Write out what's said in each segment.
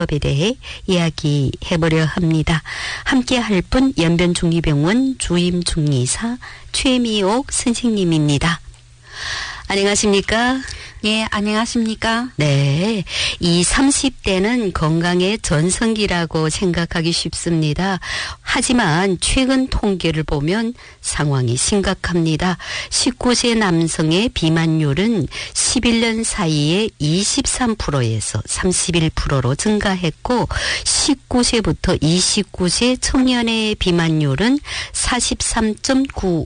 법에 대해 이야기해보려 합니다. 함께 할 분 연변중리병원 주임중리사 최미옥 선생님입니다. 안녕하십니까? 네, 안녕하십니까? 네, 이 30대는 건강의 전성기라고 생각하기 쉽습니다. 하지만 최근 통계를 보면 상황이 심각합니다. 19세 남성의 비만율은 11년 사이에 23%에서 31%로 증가했고 19세부터 29세 청년의 비만율은 43.9%,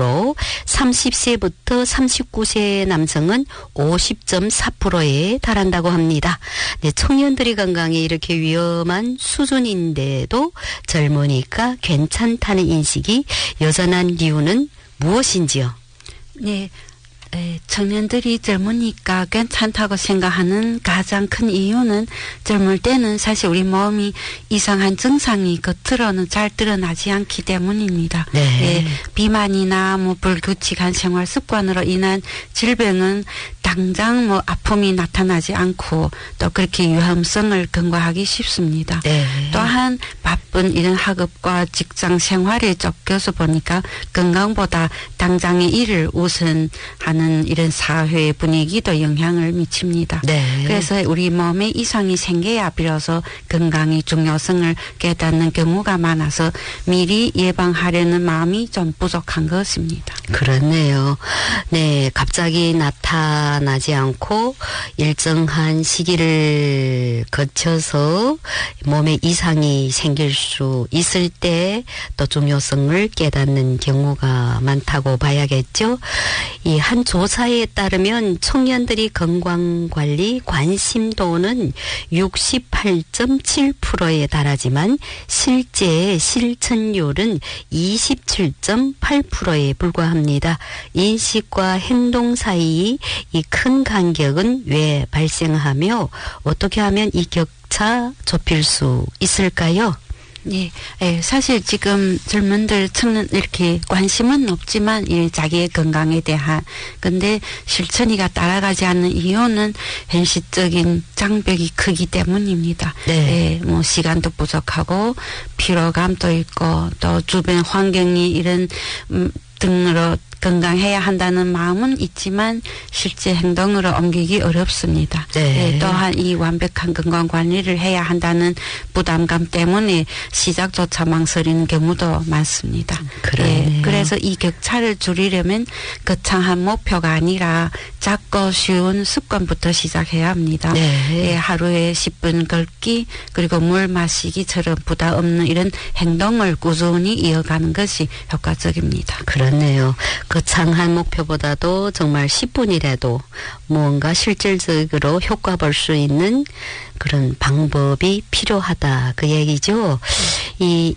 30세부터 39세 남성은 50.4%에 달한다고 합니다. 네, 청년들이 건강에 이렇게 위험한 수준인데도 젊으니까 괜찮다는 인식이 여전한 이유는 무엇인지요? 네, 청년들이 젊으니까 괜찮다고 생각하는 가장 큰 이유는 젊을 때는 사실 우리 몸이 이상한 증상이 겉으로는 잘 드러나지 않기 때문입니다. 네. 비만이나 불규칙한 생활 습관으로 인한 질병은 당장 아픔이 나타나지 않고 또 그렇게 위험성을 경고하기 쉽습니다. 네. 또한 바쁜 이런 학업과 직장 생활에 쫓겨서 보니까 건강보다 당장의 일을 우선하는 이런 사회 분위기도 영향을 미칩니다. 네. 그래서 우리 몸에 이상이 생겨야 비로소 건강의 중요성을 깨닫는 경우가 많아서 미리 예방하려는 마음이 좀 부족한 것입니다. 그렇네요. 네, 갑자기 나타나지 않고 일정한 시기를 거쳐서 몸에 이상이 생길 수 있을 때 또 중요성을 깨닫는 경우가 많다고 봐야겠죠. 이 한 조사에 따르면 청년들이 건강관리 관심도는 68.7%에 달하지만 실제 실천율은 27.8%에 불과합니다. 인식과 행동 사이 이 큰 간격은 왜 발생하며 어떻게 하면 이 격차 좁힐 수 있을까요? 네, 사실 지금 젊은들 청년 이렇게 관심은 없지만 자기의 건강에 대한 근데 실천이가 따라가지 않는 이유는 현실적인 장벽이 크기 때문입니다. 네. 시간도 부족하고 피로감도 있고 또 주변 환경이 이런 등으로 건강해야 한다는 마음은 있지만 실제 행동으로 옮기기 어렵습니다. 네. 또한 이 완벽한 건강 관리를 해야 한다는 부담감 때문에 시작조차 망설이는 경우도 많습니다. 그래서 이 격차를 줄이려면 거창한 목표가 아니라 작고 쉬운 습관부터 시작해야 합니다. 네. 하루에 10분 걷기 그리고 물 마시기처럼 부담 없는 이런 행동을 꾸준히 이어가는 것이 효과적입니다. 그렇네요. 거창한 목표보다도 정말 10분이라도 무언가 실질적으로 효과 볼 수 있는 그런 방법이 필요하다 그 얘기죠. 이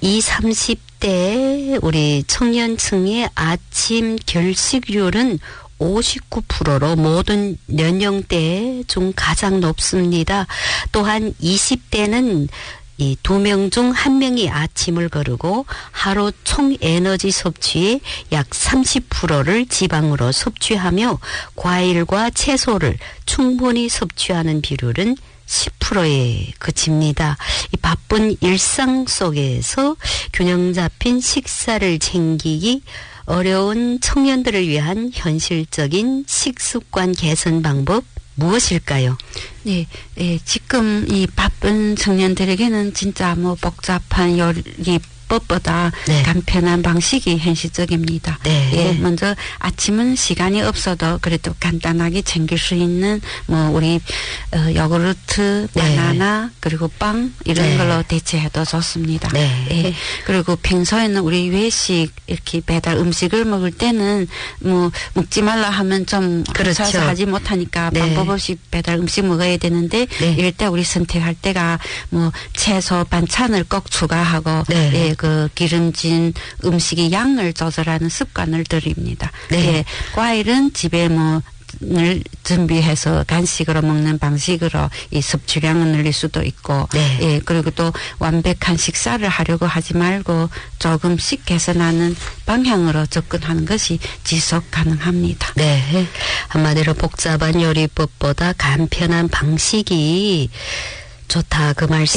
30대 우리 청년층의 아침 결식률은 59%로 모든 연령대 중 가장 높습니다. 또한 20대는 이 2명 중 1명이 아침을 거르고 하루 총 에너지 섭취의 약 30%를 지방으로 섭취하며 과일과 채소를 충분히 섭취하는 비율은 10%에 그칩니다. 이 바쁜 일상 속에서 균형 잡힌 식사를 챙기기 어려운 청년들을 위한 현실적인 식습관 개선 방법 무엇일까요? 네, 지금 이 바쁜 청년들에게는 진짜 복잡한 요리법보다 네. 간편한 방식이 현실적입니다. 네. 먼저 아침은 시간이 없어도 그래도 간단하게 챙길 수 있는 우리 요구르트, 네. 바나나 그리고 빵 이런 네. 걸로 대체해도 좋습니다. 네. 그리고 평소에는 우리 외식 이렇게 배달 음식을 먹을 때는 먹지 말라 하면 좀 그렇죠. 귀찮아서 하지 못하니까 네. 방법 없이 배달 음식 먹어야 되는데 네. 이럴 때 우리 선택할 때가 채소 반찬을 꼭 추가하고 네. 그 기름진 음식의 양을 조절하는 습관을 들입니다. 네. 과일은 집에 을 준비해서 간식으로 먹는 방식으로 이 섭취량을 늘릴 수도 있고, 네. 그리고 또 완벽한 식사를 하려고 하지 말고 조금씩 개선하는 방향으로 접근하는 것이 지속 가능합니다. 네. 한마디로 복잡한 요리법보다 간편한 방식이 좋다 그 말씀.